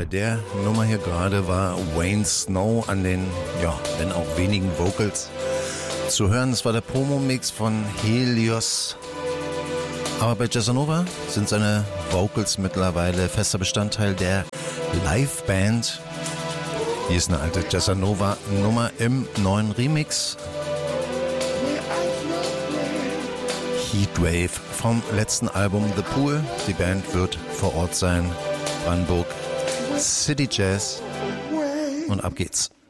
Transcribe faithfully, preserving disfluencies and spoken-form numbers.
Bei der Nummer hier gerade war Wayne Snow an den, ja, wenn auch wenigen Vocals zu hören. Das war der Promo-Mix von Helios. Aber bei Jazzanova sind seine Vocals mittlerweile fester Bestandteil der Liveband. Hier ist eine alte Jazzanova-Nummer im neuen Remix. Heatwave vom letzten Album The Pool. Die Band wird vor Ort sein. Brandenburg City Jazz. Und ab geht's.